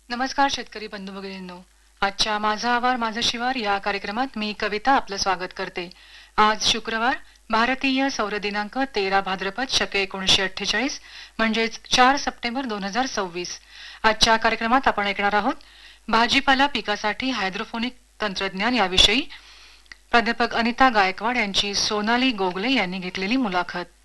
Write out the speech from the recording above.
नमस्कार शेतकरी बंधू भगिनींनो. आजच्या माझा आवार माझं शिवार या कार्यक्रमात मी कविता आपलं स्वागत करते. आज शुक्रवार, भारतीय सौर दिनांक 13 भाद्रपद शके 1948 म्हणजेच 4 सप्टेंबर 2026. आजच्या कार्यक्रमात आपण ऐकणार आहोत भाजीपाला पिकासाठी हायड्रोपोनिक तंत्रज्ञान याविषयी प्राध्यापक अनिता गायकवाड यांची सोनाली गोगले यांनी घेतलेली मुलाखत.